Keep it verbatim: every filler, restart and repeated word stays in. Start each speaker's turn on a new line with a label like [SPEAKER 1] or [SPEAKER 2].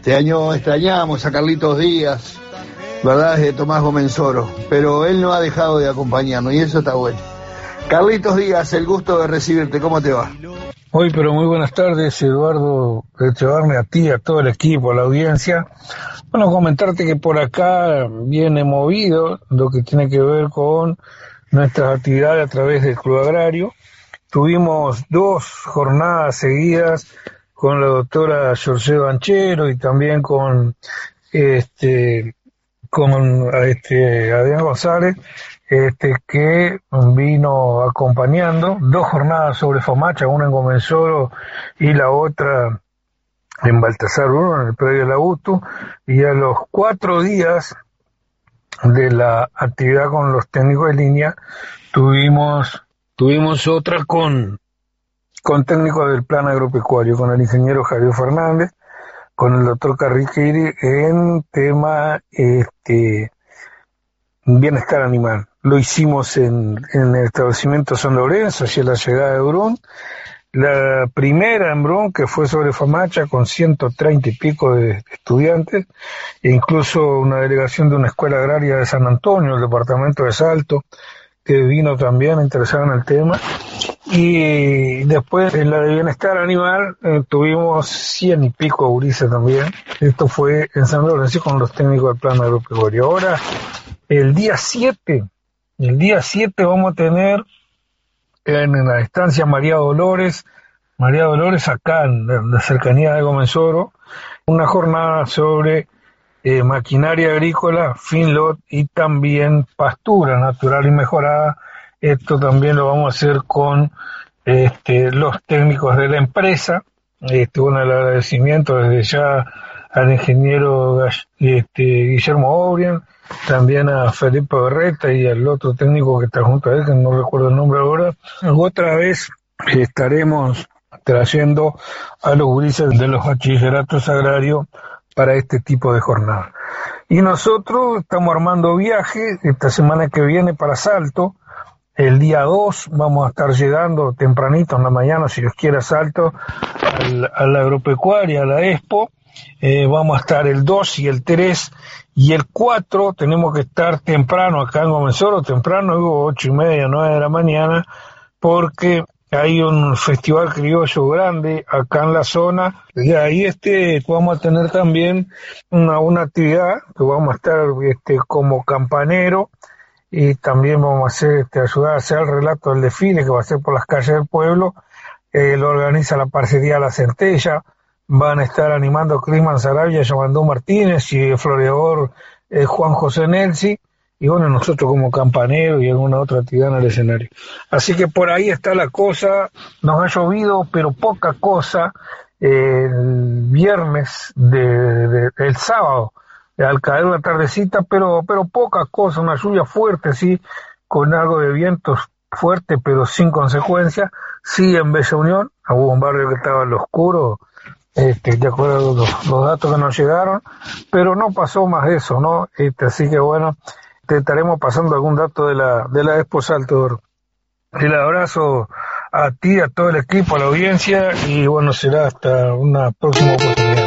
[SPEAKER 1] Este año extrañamos a Carlitos Díaz, verdad, de Tomás Gomenzoro, pero él no ha dejado de acompañarnos y eso está bueno. Carlitos Díaz, el gusto de recibirte, ¿cómo te va?
[SPEAKER 2] Hoy, pero muy buenas tardes, Eduardo, de llevarme a ti, a todo el equipo, a la audiencia. Bueno, comentarte que por acá viene movido lo que tiene que ver con nuestras actividades a través del Club Agrario. Tuvimos dos jornadas seguidas con la doctora Jorge Banchero y también con este con este Adrián González, este que vino acompañando dos jornadas sobre Famacha, una en Gomenzoro y la otra en Baltasar uno, en el predio de la U T U, y a los cuatro días de la actividad con los técnicos de línea tuvimos tuvimos otra con con técnicos del plan agropecuario, con el ingeniero Javier Fernández, con el doctor Carriquiri en tema este bienestar animal. Lo hicimos en, en el establecimiento San Lorenzo, hacia la llegada de Brun. La primera en Brun, que fue sobre Famacha, con ciento treinta y pico de estudiantes, e incluso una delegación de una escuela agraria de San Antonio, el departamento de Salto, que vino también interesado en el tema. Y después en la de bienestar animal eh, tuvimos cien y pico gurises también. Esto fue en San Lorenzo con los técnicos del plan agropecuario. Ahora, el día siete, el día siete vamos a tener en, en la estancia María Dolores, María Dolores acá en, en la cercanía de Gomenzoro, una jornada sobre eh, maquinaria agrícola, finlot y también pastura natural y mejorada. Esto también lo vamos a hacer con este, los técnicos de la empresa. Este, bueno, el agradecimiento desde ya al ingeniero este, Guillermo Obrien, también a Felipe Berreta y al otro técnico que está junto a él, que no recuerdo el nombre ahora. Otra vez estaremos trayendo a los gurises de los bachilleratos agrarios para este tipo de jornada. Y nosotros estamos armando viaje esta semana que viene para Salto. El día dos vamos a estar llegando tempranito en la mañana, si Dios quiere, a Salto, al, a la agropecuaria, a la Expo. Eh, vamos a estar el dos y el tres, y el cuatro tenemos que estar temprano acá en Gomenzoro, temprano, digo, ocho y media, nueve de la mañana, porque hay un festival criollo grande acá en la zona, y ahí este vamos a tener también una, una actividad que vamos a estar este como campanero, y también vamos a hacer este ayudar a hacer el relato del desfile que va a ser por las calles del pueblo. Eh, lo organiza la parcería La Centella. Van a estar animando Crisman Sarabia, Yamandú Martínez y el floreador eh, Juan José Nelsi, y bueno, nosotros como campaneros y alguna otra actividad en el escenario. Así que por ahí está la cosa. Nos ha llovido, pero poca cosa. Eh, el viernes de, de, el sábado, al caer una tardecita, pero pero poca cosa, una lluvia fuerte, sí, con algo de vientos fuerte, pero sin consecuencia. Sí, en Bella Unión, hubo un barrio que estaba en lo oscuro, este, de acuerdo a los, los datos que nos llegaron, pero no pasó más de eso, ¿no? Este, así que bueno, te estaremos pasando algún dato de la de la Expo Salto. El abrazo a ti, a todo el equipo, a la audiencia, y bueno, será hasta una próxima oportunidad.